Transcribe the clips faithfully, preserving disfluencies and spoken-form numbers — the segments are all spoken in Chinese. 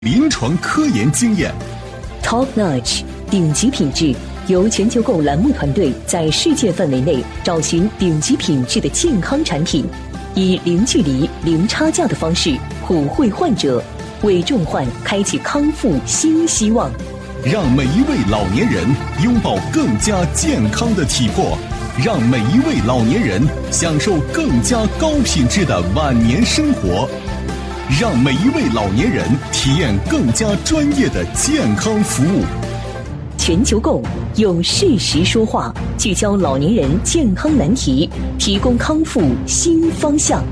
临床科研经验 Top Notch 顶级品质，由全球购栏目团队在世界范围内找寻顶级品质的健康产品，以零距离、零差价的方式普惠患者，为重患开启康复新希望。 让每一位老年人拥抱更加健康的体魄，让每一位老年人享受更加高品质的晚年生活，让每一位老年人体验更加专业的健康服务。 全球购用事实说话，聚焦老年人健康难题，提供康复新方向。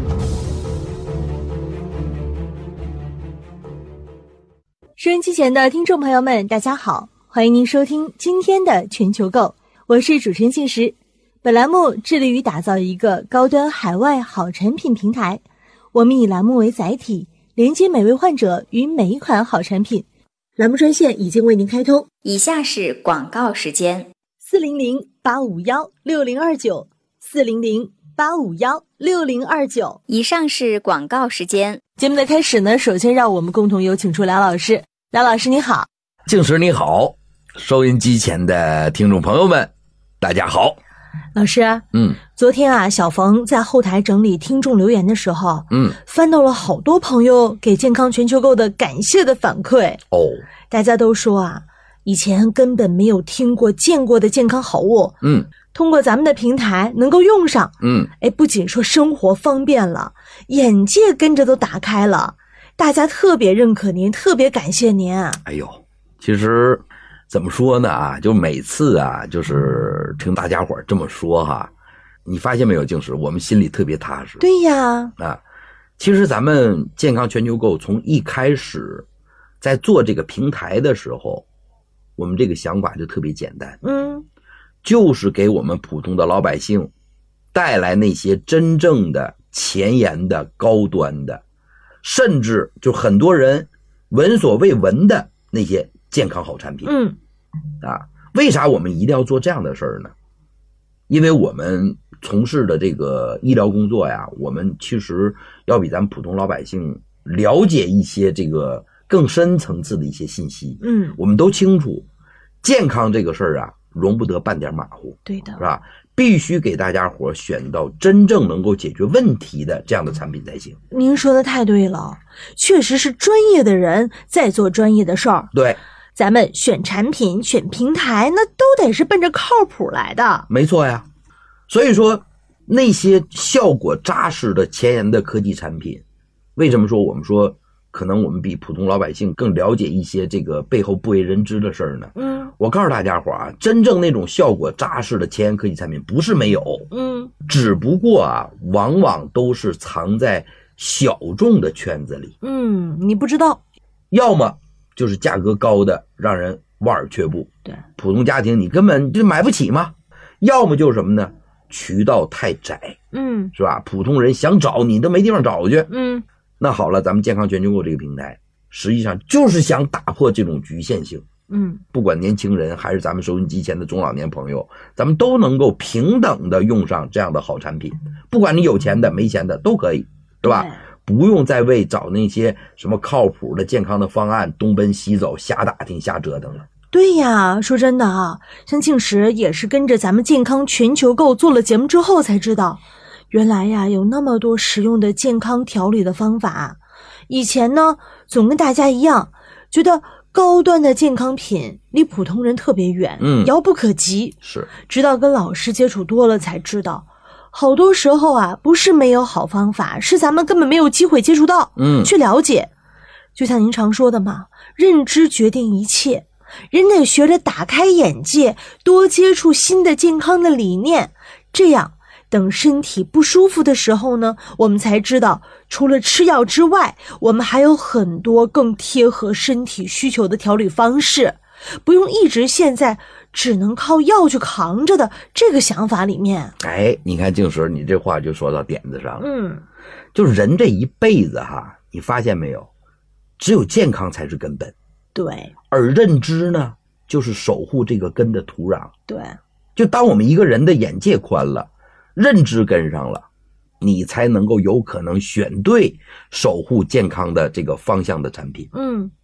收音机前的听众朋友们，大家好，欢迎您收听今天的全球购，我是主持人庆石。本栏目致力于打造一个高端海外好产品平台，我们以栏目为载体，连接每位患者与每一款好产品。栏目专线已经为您开通， 以下是广告时间： 四零零八五幺六零二九，四零零八五幺六零二九。 以上是广告时间。 节目的开始呢，首先让我们共同有请出梁老师。梁老师你好。 静时你好，收音机前的听众朋友们，大家好。 老师， 嗯， 昨天啊，小冯在后台整理听众留言的时候， 嗯， 翻到了好多朋友给健康全球购的感谢的反馈。 哦， 大家都说啊，以前根本没有听过见过的健康好物， 嗯， 通过咱们的平台能够用上， 嗯， 哎，不仅说生活方便了，眼界跟着都打开了，大家特别认可您，特别感谢您啊。 哎呦，其实怎么说呢啊，就每次啊，就是听大家伙这么说哈，你发现没有，静时，我们心里特别踏实。 对呀， 啊，其实咱们健康全球购从一开始在做这个平台的时候，我们这个想法就特别简单， 嗯， 就是给我们普通的老百姓带来那些真正的前沿的高端的，甚至就很多人闻所未闻的那些健康好产品。 嗯， 啊，为啥我们一定要做这样的事儿呢？因为我们从事的这个医疗工作呀，我们其实要比咱们普通老百姓了解一些这个更深层次的一些信息。 嗯， 我们都清楚，健康这个事儿啊，容不得半点马虎。 对的， 是吧？必须给大家伙选到真正能够解决问题的这样的产品才行。 您说的太对了，确实是专业的人在做专业的事儿。 对， 咱们选产品、选平台，那都得是奔着靠谱来的。 没错呀。所以说，那些效果扎实的前沿的科技产品，为什么说我们说可能我们比普通老百姓更了解一些这个背后不为人知的事儿呢？ 嗯， 我告诉大家伙啊，真正那种效果扎实的前沿科技产品不是没有， 嗯， 只不过啊，往往都是藏在小众的圈子里。 嗯，你不知道， 要么就是价格高的让人望而却步， 对， 普通家庭你根本就买不起嘛。要么就是什么呢？渠道太窄， 嗯， 是吧？普通人想找你都没地方找去。 嗯， 那好了，咱们健康全球购这个平台，实际上就是想打破这种局限性。 嗯， 不管年轻人还是咱们收音机前的中老年朋友，咱们都能够平等的用上这样的好产品，不管你有钱的没钱的都可以，对吧？不用再为找那些什么靠谱的健康的方案东奔西走，瞎打听瞎折腾了。 对呀，说真的啊，像静时也是跟着咱们健康全球购做了节目之后才知道，原来呀有那么多实用的健康调理的方法。以前呢，总跟大家一样，觉得高端的健康品离普通人特别远， 嗯， 遥不可及。 是， 直到跟老师接触多了才知道，好多时候啊，不是没有好方法，是咱们根本没有机会接触到， 嗯， 去了解。就像您常说的嘛，认知决定一切。人得学着打开眼界，多接触新的健康的理念，这样等身体不舒服的时候呢，我们才知道除了吃药之外，我们还有很多更贴合身体需求的调理方式，不用一直陷在只能靠药去扛着的这个想法里面。 哎，你看静时，你这话就说到点子上了。 嗯， 就是人这一辈子哈，你发现没有，只有健康才是根本。 对， 而认知呢，就是守护这个根的土壤。 对， 就当我们一个人的眼界宽了，认知跟上了，你才能够有可能选对守护健康的这个方向的产品。 嗯，